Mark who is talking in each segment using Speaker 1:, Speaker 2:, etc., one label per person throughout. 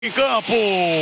Speaker 1: Em campo.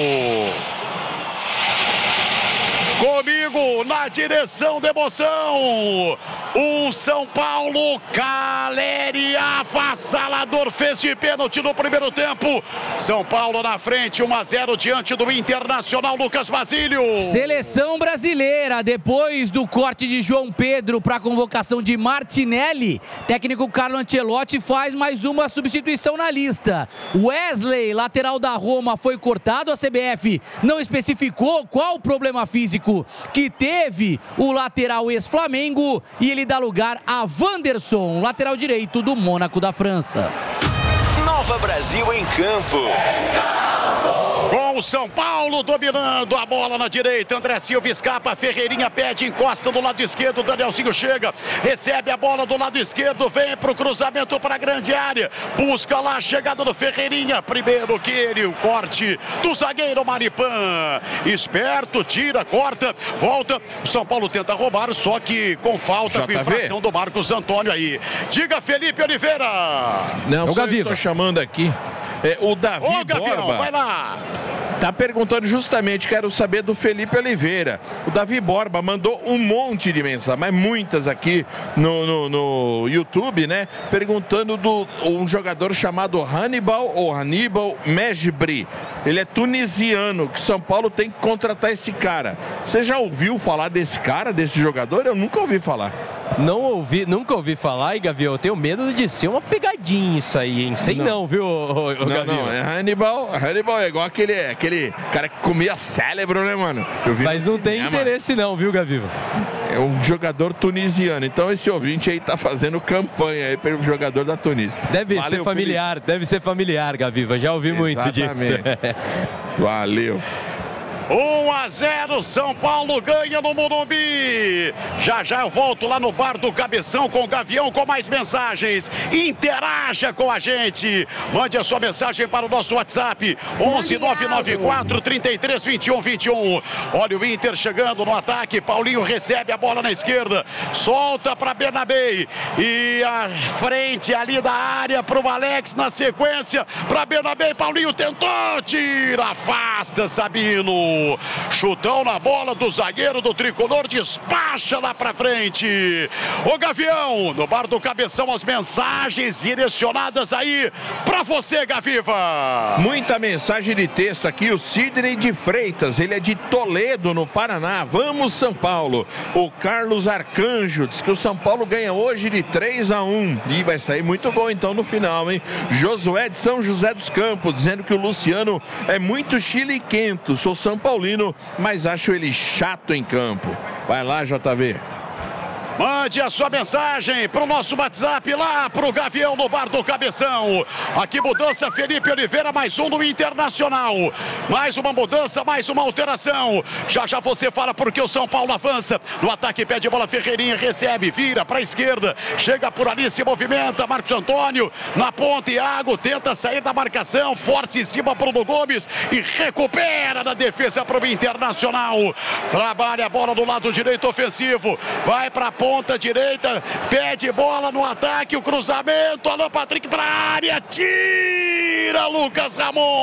Speaker 1: Comigo na direção da emoção. O São Paulo, Caleri, avassalador, fez de pênalti no primeiro tempo. São Paulo na frente, 1-0 diante do Internacional. Lucas Basílio.
Speaker 2: Seleção brasileira, depois do corte de João Pedro para a convocação de Martinelli, técnico Carlo Ancelotti faz mais uma substituição na lista. Wesley, lateral da Roma, foi cortado. A CBF não especificou qual o problema físico que teve o lateral ex-Flamengo e ele dá lugar a Wanderson, lateral direito do Mônaco da França.
Speaker 3: Nova Brasil em campo.
Speaker 1: Com o São Paulo dominando a bola na direita, André Silva escapa, Ferreirinha pede, encosta do lado esquerdo, Danielzinho chega, recebe a bola do lado esquerdo, vem pro cruzamento para a grande área, busca lá a chegada do Ferreirinha, primeiro que ele, o corte do zagueiro Maripan, esperto, tira, corta, volta, o São Paulo tenta roubar, só que com falta, com infração do Marcos Antônio aí. Diga, Felipe Oliveira.
Speaker 4: Não, só eu tô chamando aqui. O Davi Borba,
Speaker 1: vai lá.
Speaker 4: Tá perguntando justamente, quero saber do Felipe Oliveira. O Davi Borba mandou um monte de mensagens, mas muitas aqui no YouTube, né? Perguntando do um jogador chamado Hannibal Mejbri. Ele é tunisiano, que São Paulo tem que contratar esse cara. Você já ouviu falar desse cara, desse jogador? Eu nunca ouvi falar.
Speaker 5: Nunca ouvi falar, e Gavião, eu tenho medo de ser uma pegadinha isso aí, hein? Sei não, viu, Gavião?
Speaker 4: Não, é Hannibal é igual aquele cara que comia cérebro, né, mano?
Speaker 5: Mas não tem interesse não, viu, Gavião?
Speaker 4: É um jogador tunisiano, então esse ouvinte aí tá fazendo campanha aí pelo jogador da Tunísia.
Speaker 5: Deve ser familiar, Gaviva, já ouvi muito disso.
Speaker 4: Valeu.
Speaker 1: 1-0, São Paulo ganha no Morumbi. Já eu volto lá no bar do Cabeção com o Gavião com mais mensagens. Interaja com a gente. Mande a sua mensagem para o nosso WhatsApp 11994 33 21 21. Olha o Inter chegando no ataque. Paulinho recebe a bola na esquerda. Solta para Bernabé. E a frente ali da área para o Alex na sequência. Para Bernabé. Paulinho tentou. Tira, afasta Sabino. Chutão na bola do zagueiro do tricolor, despacha lá pra frente. Ô Gavião, no bar do Cabeção, as mensagens direcionadas aí pra você, Gaviva.
Speaker 4: Muita mensagem de texto aqui, o Sidney de Freitas, ele é de Toledo, no Paraná. Vamos, São Paulo. O Carlos Arcanjo diz que o São Paulo ganha hoje de 3-1 e vai sair muito bom então no final, hein? Josué de São José dos Campos dizendo que o Luciano é muito chiliquento. Sou São Paulino, mas acho ele chato em campo. Vai lá, JV.
Speaker 1: Mande a sua mensagem para o nosso WhatsApp lá para o Gavião no bar do Cabeção. Aqui mudança, Felipe Oliveira, mais um no Internacional. Mais uma mudança, mais uma alteração. Já você fala porque o São Paulo avança. No ataque pede bola, Ferreirinha recebe, vira para a esquerda. Chega por ali, se movimenta, Marcos Antônio. Na ponta, Iago tenta sair da marcação. Força em cima, Bruno Gomes. E recupera na defesa para o Internacional. Trabalha a bola do lado direito ofensivo. Vai para a ponta direita, pede bola no ataque, o cruzamento, Alan Patrick para a área, tira Lucas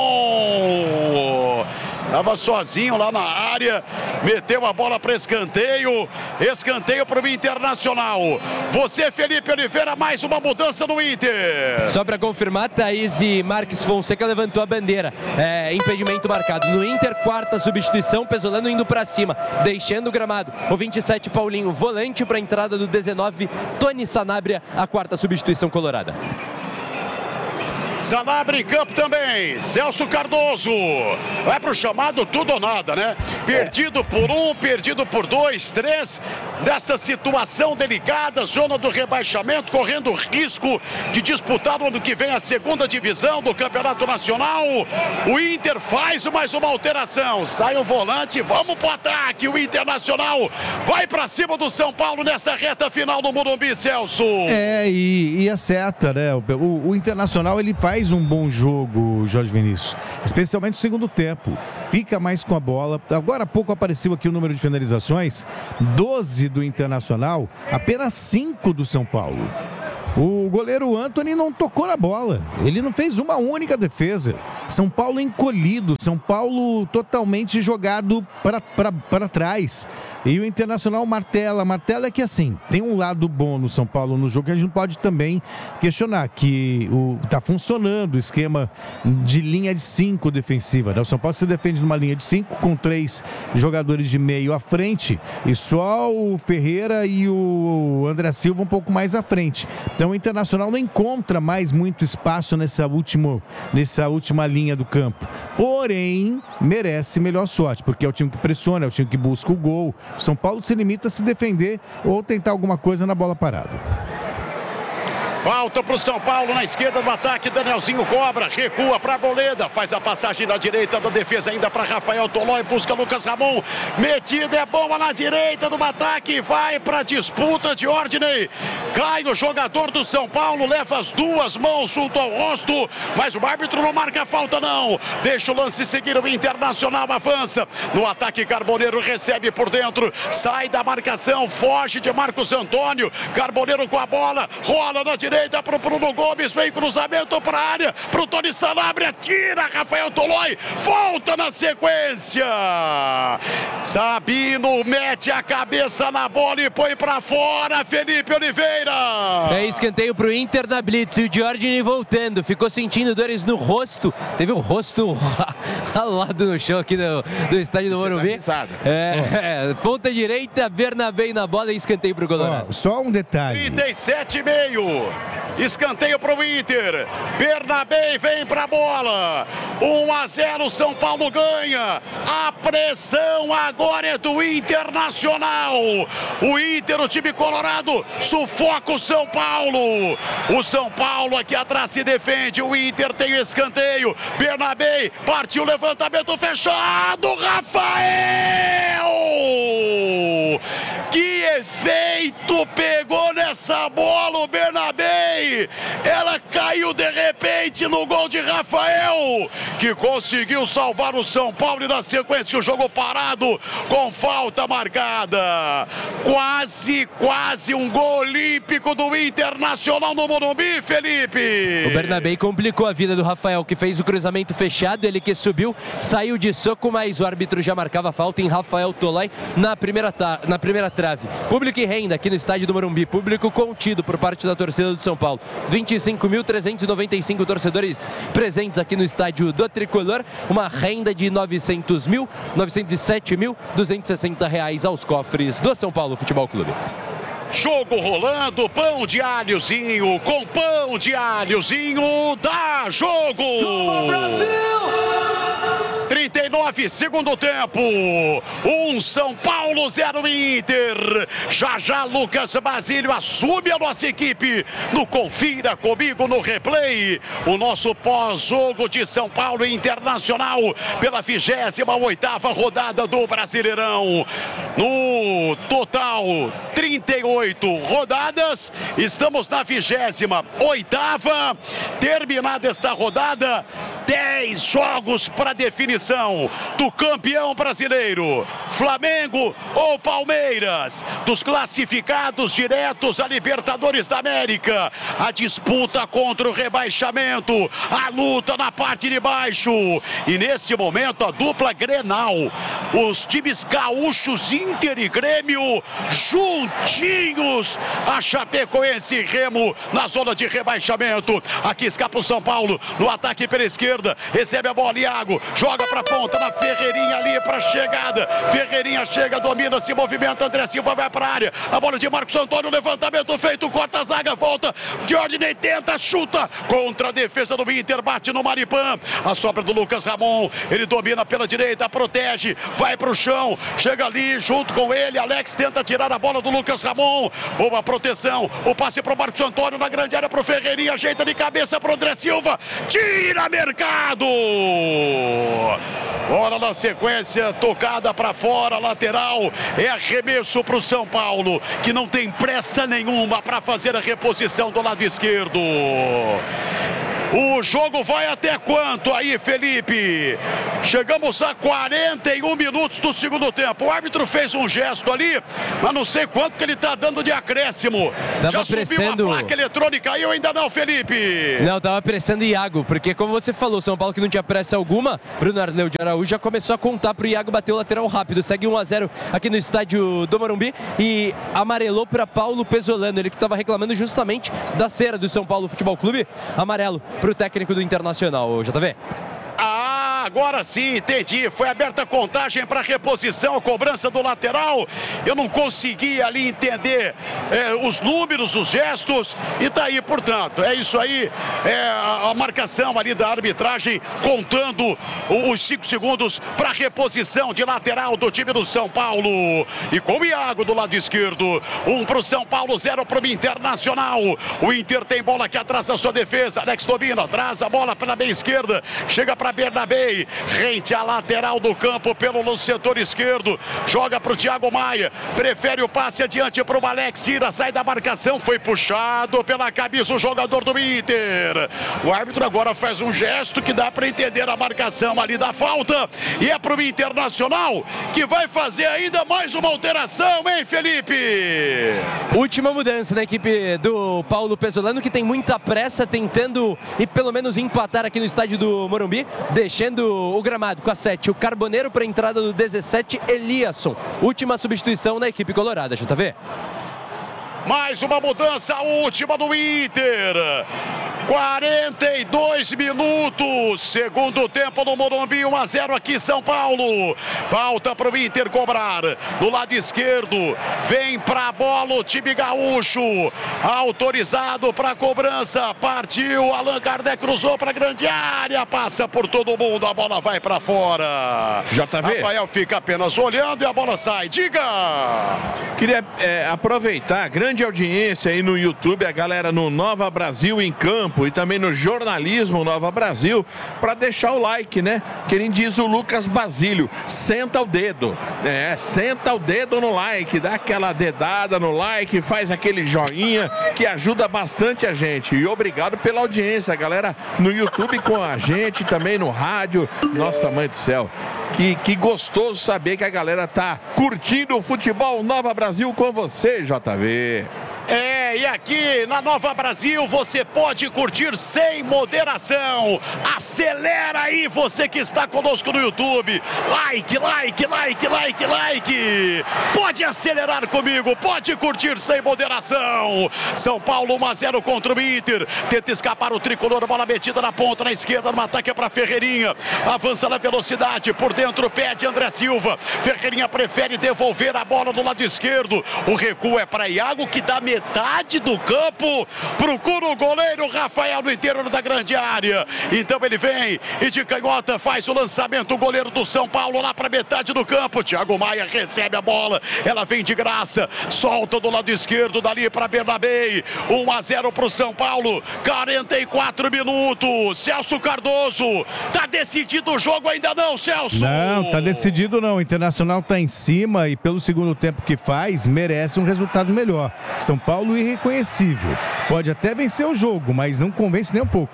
Speaker 1: Ramon. Tava sozinho lá na área, meteu a bola para escanteio para o Internacional. Você, Felipe Oliveira, mais uma mudança no Inter.
Speaker 5: Só para confirmar, Thaís e Marques Fonseca levantou a bandeira, impedimento marcado. No Inter, quarta substituição, Pesolano indo para cima, deixando o gramado. O 27, Paulinho, volante para a entrada do 19, Tony Sanabria, a quarta substituição colorada.
Speaker 1: Sanabria em campo também, Celso Cardoso, vai pro chamado tudo ou nada, né? Perdido por um, perdido por dois, três, dessa situação delicada, zona do rebaixamento, correndo risco de disputar no ano que vem a segunda divisão do Campeonato Nacional. O Inter faz mais uma alteração, sai o volante, vamos pro ataque, o Internacional vai pra cima do São Paulo nessa reta final no Morumbi, Celso.
Speaker 6: E acerta, né? O Internacional, ele faz um bom jogo, Jorge Vinícius, especialmente no segundo tempo, fica mais com a bola. Agora há pouco apareceu aqui o número de finalizações, 12 do Internacional, apenas 5 do São Paulo. O goleiro Antony não tocou na bola. Ele não fez uma única defesa. São Paulo encolhido. São Paulo totalmente jogado para trás. E o Internacional martela. Martela é que assim, tem um lado bom no São Paulo no jogo que a gente pode também questionar. Que tá funcionando o esquema de linha de 5 defensiva. Né? O São Paulo se defende numa linha de 5 com 3 jogadores de meio à frente. E só o Ferreira e o André Silva um pouco mais à frente. Então o Internacional não encontra mais muito espaço nessa última linha do campo. Porém, merece melhor sorte, porque é o time que pressiona, é o time que busca o gol. O São Paulo se limita a se defender ou tentar alguma coisa na bola parada.
Speaker 1: Falta para o São Paulo na esquerda do ataque. Danielzinho cobra, recua para Arboleda. Faz a passagem na direita da defesa ainda para Rafael Tolói. Busca Lucas Ramon. Metida é boa na direita do ataque. Vai para a disputa de Ordney. Cai o jogador do São Paulo. Leva as duas mãos junto ao rosto. Mas o árbitro não marca a falta não. Deixa o lance seguir. O Internacional avança. No ataque Carboneiro recebe por dentro. Sai da marcação. Foge de Marcos Antônio. Carboneiro com a bola. Rola na direita para o Bruno Gomes, vem cruzamento para a área, para o Tony Sanabria, tira Rafael Tolói, volta na sequência. Sabino mete a cabeça na bola e põe para fora, Felipe Oliveira.
Speaker 5: É escanteio para o Inter na blitz, e o Giorgini voltando, ficou sentindo dores no rosto, teve o rosto ralado no chão aqui do estádio do Morumbi. Ponta direita, Bernabé na bola e escanteio para o Colorado.
Speaker 6: Só um detalhe.
Speaker 1: 37,5. Escanteio para o Inter. Bernabé vem para a bola. 1-0, São Paulo ganha. A pressão agora é do Internacional. O Inter, o time colorado, sufoca o São Paulo. O São Paulo aqui atrás se defende. O Inter tem o escanteio. Bernabé partiu, levantamento fechado. Rafael! Que efeito pegou nessa bola o Bernabé! Ela caiu de repente no gol de Rafael, que conseguiu salvar o São Paulo e na sequência o jogo parado com falta marcada. Quase um gol olímpico do Internacional no Morumbi, Felipe.
Speaker 5: O Bernabé complicou a vida do Rafael, que fez o cruzamento fechado, ele que subiu, saiu de soco, mas o árbitro já marcava falta em Rafael Tolói na primeira trave. Público e renda aqui no estádio do Morumbi, público contido por parte da torcida do São Paulo. 25.395 torcedores presentes aqui no estádio do Tricolor, uma renda de R$ 907.260 aos cofres do São Paulo Futebol Clube.
Speaker 1: Jogo rolando, pão de alhozinho, com pão de alhozinho, dá jogo! Brasil! 39, segundo tempo. 1 São Paulo, 0 Inter. Já Lucas Basílio assume a nossa equipe no Confira Comigo no Replay. O nosso pós-jogo de São Paulo Internacional pela 28ª rodada do Brasileirão. No total, 38 rodadas. Estamos na 28ª. Terminada esta rodada, 10 jogos para definição do campeão brasileiro, Flamengo ou Palmeiras, dos classificados diretos a Libertadores da América, a disputa contra o rebaixamento, a luta na parte de baixo, e nesse momento a dupla Grenal, os times gaúchos Inter e Grêmio juntinhos, a Chapecoense e Remo na zona de rebaixamento. Aqui escapa o São Paulo no ataque pela esquerda, recebe a bola, Iago joga para ponta na Ferreirinha ali para chegada. Ferreirinha chega, domina, se movimenta. André Silva vai para a área. A bola de Marcos Antônio, levantamento feito, corta a zaga, volta. Giorgini tenta, chuta contra a defesa do Inter, bate no Maripã. A sobra do Lucas Ramon, ele domina pela direita, protege, vai para o chão, chega ali junto com ele. Alex tenta tirar a bola do Lucas Ramon. Boa proteção, o passe para o Marcos Antônio na grande área para o Ferreirinha, ajeita de cabeça para o André Silva, tira Mercado. Bola na sequência, tocada para fora, lateral, é arremesso para o São Paulo, que não tem pressa nenhuma para fazer a reposição do lado esquerdo. O jogo vai até quanto aí, Felipe? Chegamos a 41 minutos do segundo tempo. O árbitro fez um gesto ali, mas não sei quanto que ele tá dando de acréscimo. Já subiu a placa eletrônica aí ou ainda não, Felipe?
Speaker 5: Não, tava pressando o Iago, porque como você falou, São Paulo que não tinha pressa alguma, Bruno Arleu de Araújo já começou a contar pro Iago bater o lateral rápido. Segue 1-0 aqui no estádio do Morumbi e amarelou para Paulo Pesolano, ele que estava reclamando justamente da cera do São Paulo Futebol Clube. Amarelo pro técnico do Internacional, JV.
Speaker 1: Agora sim, entendi. Foi aberta a contagem para reposição, a cobrança do lateral. Eu não consegui ali entender os números, os gestos. E tá aí, portanto, é isso aí. A marcação ali da arbitragem contando os 5 segundos para reposição de lateral do time do São Paulo. E com o Iago do lado esquerdo. 1 para o São Paulo, 0 para o Internacional. O Inter tem bola aqui atrás da sua defesa. Alex domina, traz a bola pela meia esquerda. Chega para Bernabé. Rente a lateral do campo pelo setor esquerdo. Joga para o Thiago Maia. Prefere o passe adiante para o Alex. Tira, sai da marcação. Foi puxado pela cabeça o jogador do Inter. O árbitro agora faz um gesto que dá para entender a marcação ali da falta. E é para o Internacional que vai fazer ainda mais uma alteração, hein, Felipe?
Speaker 5: Última mudança na equipe do Paulo Pesolano, que tem muita pressa, tentando e pelo menos empatar aqui no estádio do Morumbi, deixando o gramado com a 7, o Carboneiro, para a entrada do 17, Eliasson. Última substituição na equipe colorada, JV.
Speaker 1: Mais uma mudança, a última do Inter. 42 minutos, segundo tempo no Morumbi, 1-0 aqui São Paulo. Falta para o Inter cobrar. Do lado esquerdo, vem para a bola o time gaúcho. Autorizado para a cobrança. Partiu, Allan Kardec cruzou para a grande área. Passa por todo mundo, a bola vai para fora.
Speaker 4: JV.
Speaker 1: Rafael fica apenas olhando e a bola sai. Diga!
Speaker 4: Queria aproveitar a grande audiência aí no YouTube, a galera no Nova Brasil em Campo e também no Jornalismo Nova Brasil, para deixar o like, né? Que nem diz o Lucas Basílio, senta o dedo, senta o dedo no like, dá aquela dedada no like, faz aquele joinha que ajuda bastante a gente. E obrigado pela audiência, galera no YouTube com a gente, também no rádio. Nossa, mãe do céu, que gostoso saber que a galera tá curtindo o futebol Nova Brasil com você, JV.
Speaker 1: E aqui na Nova Brasil você pode curtir sem moderação. Acelera aí você que está conosco no YouTube. Like, like, like, like, like. Pode acelerar comigo, pode curtir sem moderação. São Paulo 1-0 contra o Inter. Tenta escapar o tricolor, bola metida na ponta, na esquerda, no ataque é para Ferreirinha. Avança na velocidade, por dentro pede André Silva. Ferreirinha prefere devolver a bola do lado esquerdo. O recuo é para Iago, que dá metade do campo, procura o goleiro Rafael no interior da grande área. Então ele vem e de canhota faz o lançamento, o goleiro do São Paulo lá para metade do campo. Thiago Maia recebe a bola, ela vem de graça, solta do lado esquerdo, dali para Bernabé. 1-0 para o São Paulo, 44 minutos. Celso Cardoso, tá decidido o jogo ainda não, Celso?
Speaker 6: Não, tá decidido não. O Internacional tá em cima e pelo segundo tempo que faz, merece um resultado melhor. São Paulo irreconhecível. Pode até vencer o jogo, mas não convence nem um pouco.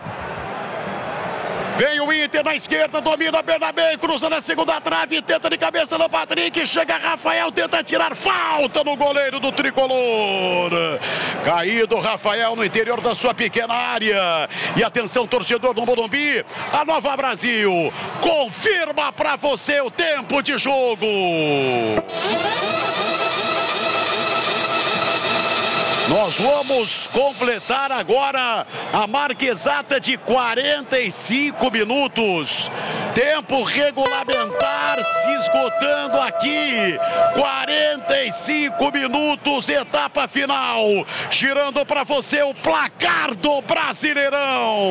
Speaker 1: Vem o Inter na esquerda, domina Bernabé, cruza na segunda trave, tenta de cabeça no Patrick, chega Rafael, tenta tirar, falta no goleiro do tricolor. Caído Rafael no interior da sua pequena área. E atenção, torcedor do Morumbi, a Nova Brasil confirma pra você o tempo de jogo. Nós vamos completar agora a marca exata de 45 minutos. Tempo regulamentar se esgotando aqui. 45 minutos, etapa final. Girando para você o placar do Brasileirão.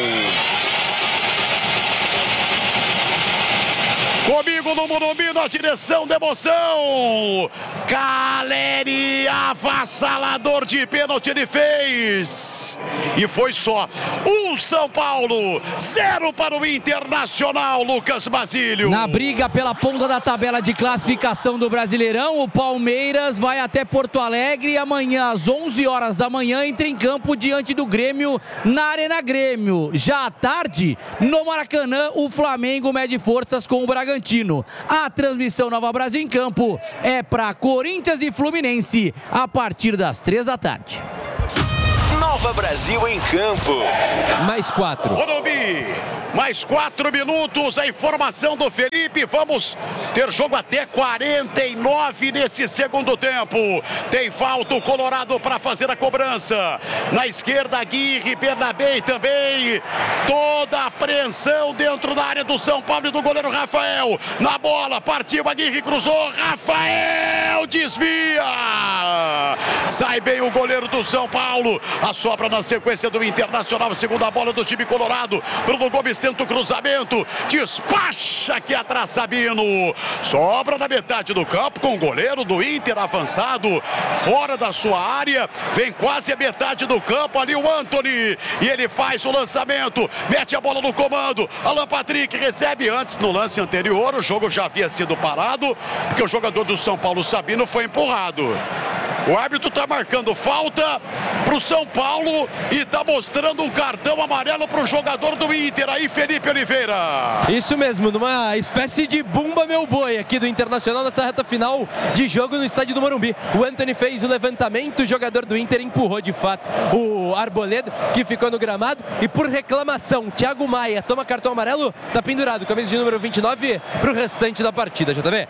Speaker 1: Comigo no Morumbi, na direção da emoção. Caleri, avassalador de pênalti ele fez. E foi só 1 São Paulo, 0 para o Internacional, Lucas Basílio.
Speaker 2: Na briga pela ponta da tabela de classificação do Brasileirão, o Palmeiras vai até Porto Alegre e amanhã às 11 horas da manhã entra em campo diante do Grêmio na Arena Grêmio. Já à tarde, no Maracanã, o Flamengo mede forças com o Bragantino. A transmissão Nova Brasil em Campo é para Corinthians e Fluminense a partir das 3 da tarde.
Speaker 3: Nova Brasil em Campo.
Speaker 5: Mais 4.
Speaker 1: Morumbi, mais 4 minutos, a informação do Felipe, vamos ter jogo até 49 nesse segundo tempo. Tem falta o Colorado para fazer a cobrança. Na esquerda, Aguirre, Bernabé também. Toda a apreensão dentro da área do São Paulo e do goleiro Rafael. Na bola, partiu, Aguirre cruzou, Rafael desvia. Sai bem o goleiro do São Paulo. A sobra na sequência do Internacional, segunda bola do time colorado. Bruno Gomes tenta o cruzamento, despacha aqui atrás Sabino. Sobra na metade do campo com o goleiro do Inter avançado, fora da sua área. Vem quase a metade do campo ali o Antony. E ele faz o lançamento, mete a bola no comando. Alan Patrick recebe antes no lance anterior. O jogo já havia sido parado, porque o jogador do São Paulo, Sabino, foi empurrado. O árbitro está marcando falta para o São Paulo e está mostrando um cartão amarelo para o jogador do Inter. Aí, Felipe Oliveira.
Speaker 5: Isso mesmo, numa espécie de bumba meu boi aqui do Internacional nessa reta final de jogo no estádio do Morumbi. O Antony fez o levantamento, o jogador do Inter empurrou de fato o Arboleda, que ficou no gramado, e por reclamação, Thiago Maia toma cartão amarelo, tá pendurado, camisa de número 29 para o restante da partida, JV.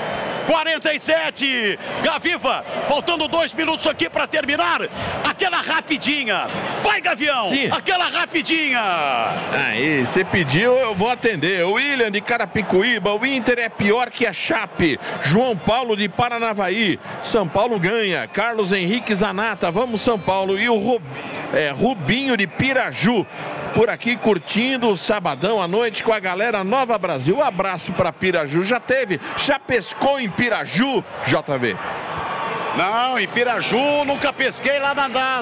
Speaker 1: 47, Gaviva, faltando 2 minutos aqui para terminar. Aquela rapidinha, vai Gavião.
Speaker 4: Sim.
Speaker 1: Aquela rapidinha.
Speaker 4: Aí, você pediu, eu vou atender. O William de Carapicuíba, o Inter é pior que a Chape. João Paulo de Paranavaí, São Paulo ganha. Carlos Henrique Zanata, vamos São Paulo. E o Rubinho de Piraju, por aqui curtindo o sabadão à noite com a galera Nova Brasil. Um abraço para Piraju, já pescou em Piraju, JV?
Speaker 1: Não, em Piraju nunca pesquei lá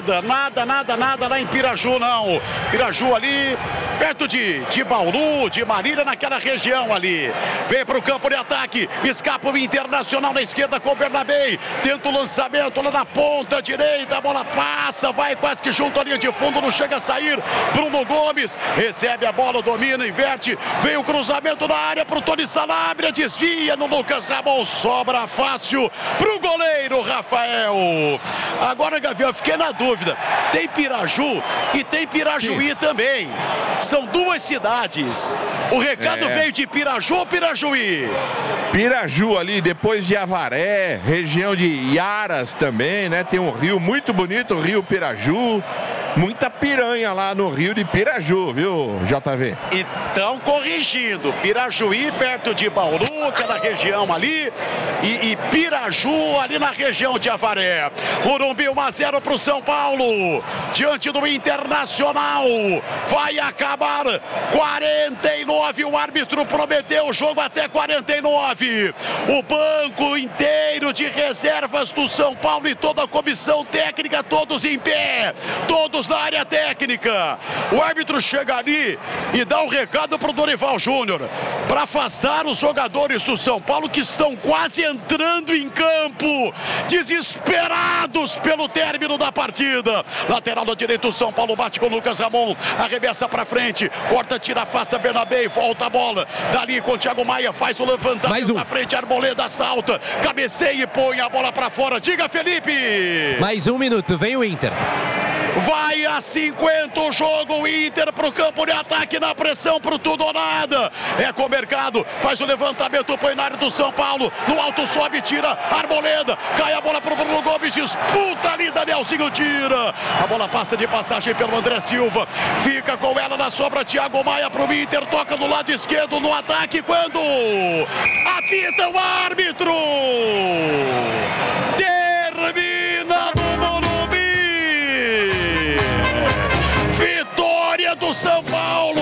Speaker 1: nada lá em Piraju não. Piraju ali, perto de Bauru, de Marília, naquela região ali. Vem para o campo de ataque, escapa o Internacional na esquerda com o Bernabé. Tenta o lançamento lá na ponta direita, a bola passa, vai quase que junto à linha de fundo, não chega a sair. Bruno Gomes recebe a bola, domina, inverte. Vem o cruzamento na área para o Tony Sanabria, desvia no Lucas Ramon, sobra fácil para o goleiro Rafael. Agora, Gavião, eu fiquei na dúvida. Tem Piraju e tem Pirajuí. Sim. Também. São duas cidades. O recado veio de Piraju ou Pirajuí?
Speaker 4: Piraju ali, depois de Avaré, região de Iaras também, né? Tem um rio muito bonito, o Rio Piraju. Muita piranha lá no rio de Piraju, viu, JV?
Speaker 1: Então, corrigindo, Pirajuí perto de Bauru, aquela região ali, e Piraju ali na região de Avaré. Morumbi 1-0 para o São Paulo, diante do Internacional. Vai acabar 49, o árbitro prometeu o jogo até 49. O banco inteiro de reservas do São Paulo e toda a comissão técnica, todos em pé, todos na área técnica. O árbitro chega ali e dá um recado para o Dorival Júnior, para afastar os jogadores do São Paulo que estão quase entrando em campo, desesperados pelo término da partida. Lateral da direita, o São Paulo bate com o Lucas Ramon, arremessa para frente, corta, tira, afasta Bernabé, volta a bola, dali com o Thiago Maia, faz o levantamento na frente, Arboleda salta, cabeceia e põe a bola para fora. Diga, Felipe!
Speaker 5: Mais 1 minuto, vem o Inter.
Speaker 1: Vai a 50 o jogo, o Inter pro campo de ataque, na pressão pro tudo ou nada. É com o Mercado, faz o levantamento, põe na área do São Paulo, no alto sobe, tira, Arboleda, cai a bola pro Bruno Gomes, disputa ali, Danielzinho tira. A bola passa de passagem pelo André Silva, fica com ela na sobra, Thiago Maia pro Inter, toca do lado esquerdo no ataque, quando apita o árbitro. Termina no Morumbi. Vitória do São Paulo,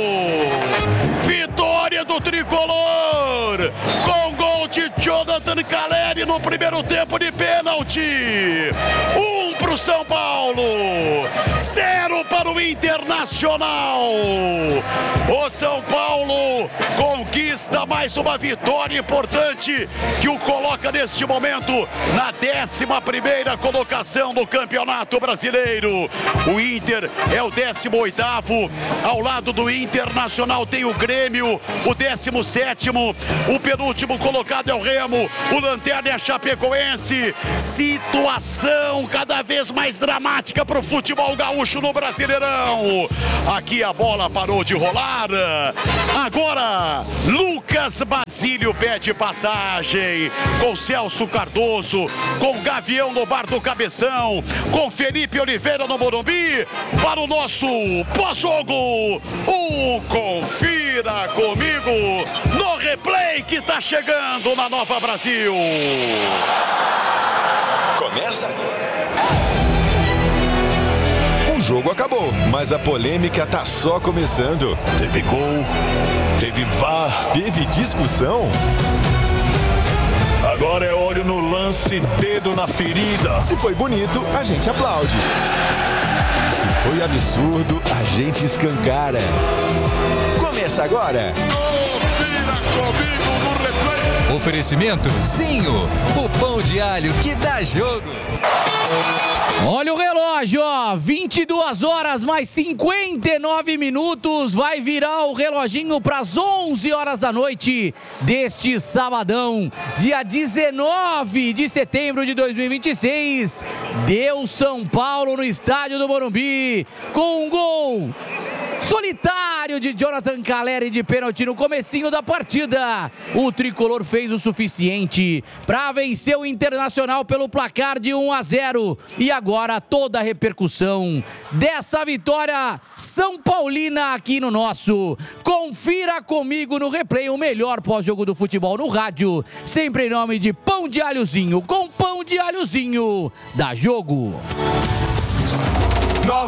Speaker 1: vitória do Tricolor, com gol de Jonathan Caleri no primeiro tempo de pênalti. 1 pro São Paulo, 0 para o Internacional. O São Paulo conquista mais uma vitória importante que o coloca neste momento na 11ª colocação do Campeonato Brasileiro. O Inter é o 18º, ao lado do Internacional tem o Grêmio, o 17º, o penúltimo colocado é o Remo, o lanterna é a Chapecoense. Situação cada vez mais dramática para o futebol gaúcho no Brasileirão. Aqui a bola parou de rolar. Agora, Lucas Basílio pede passagem com Celso Cardoso, com Gavião no bar do Cabeção, com Felipe Oliveira no Morumbi, para o nosso pós-jogo. O Confira Comigo no replay que tá chegando na Nova Brasil.
Speaker 3: Começa agora. O jogo acabou, mas a polêmica tá só começando.
Speaker 7: Teve gol, teve VAR,
Speaker 3: teve discussão.
Speaker 7: Agora é olho no lance, dedo na ferida.
Speaker 3: Se foi bonito, a gente aplaude. Se foi absurdo, a gente escancara. Começa agora.
Speaker 1: Confira Comigo no replay.
Speaker 8: Oferecimento Zinho, o pão de alho que dá jogo.
Speaker 2: Olha o relógio, ó, 22 horas mais 59 minutos, vai virar o reloginho para as 11 horas da noite deste sabadão, dia 19 de setembro de 2026. Deu São Paulo no estádio do Morumbi, com um gol solitário de Jonathan Calleri de pênalti no comecinho da partida. O tricolor fez o suficiente para vencer o Internacional pelo placar de 1-0. E agora toda a repercussão dessa vitória São Paulina aqui no nosso Confira Comigo no replay, o melhor pós-jogo do futebol no rádio, sempre em nome de Pão de Alhozinho, com Pão de Alhozinho, dá jogo.